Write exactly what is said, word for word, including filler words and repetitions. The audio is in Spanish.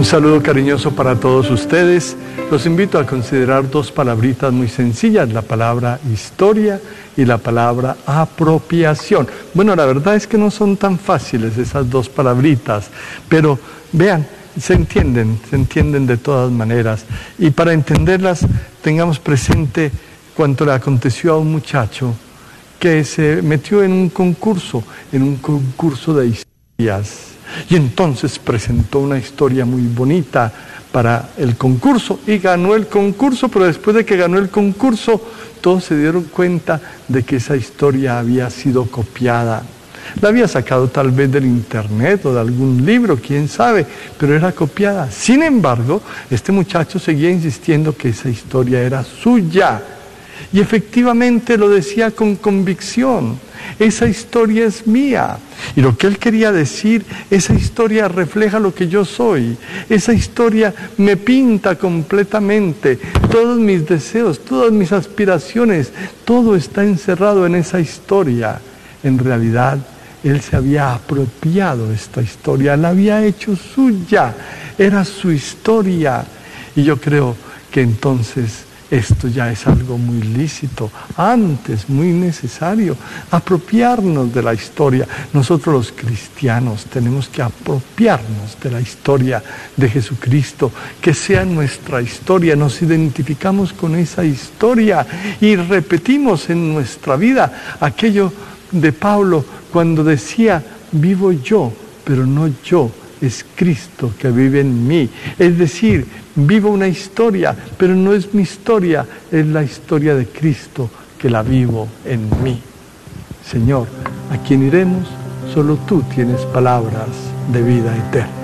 Un saludo cariñoso para todos ustedes. Los invito a considerar dos palabritas muy sencillas, la palabra historia y la palabra apropiación. Bueno, la verdad es que no son tan fáciles esas dos palabritas, pero vean, se entienden, se entienden de todas maneras. Y para entenderlas, tengamos presente cuanto le aconteció a un muchacho que se metió en un concurso, en un concurso de historias. Y entonces presentó una historia muy bonita para el concurso y ganó el concurso, pero después de que ganó el concurso, todos se dieron cuenta de que esa historia había sido copiada. La había sacado tal vez del internet o de algún libro, quién sabe, pero era copiada. Sin embargo, este muchacho seguía insistiendo que esa historia era suya. Y efectivamente lo decía con convicción. Esa historia es mía. Y lo que él quería decir, esa historia refleja lo que yo soy. Esa historia me pinta completamente. Todos mis deseos, todas mis aspiraciones, todo está encerrado en esa historia. En realidad, él se había apropiado de esta historia, la había hecho suya. Era su historia. Y yo creo que entonces esto ya es algo muy lícito, antes muy necesario, apropiarnos de la historia. Nosotros los cristianos tenemos que apropiarnos de la historia de Jesucristo, que sea nuestra historia, nos identificamos con esa historia y repetimos en nuestra vida aquello de Pablo cuando decía, vivo yo, pero no yo, es Cristo que vive en mí. Es decir, vivo una historia, pero no es mi historia, es la historia de Cristo que la vivo en mí. Señor, ¿a quién iremos? Solo tú tienes palabras de vida eterna.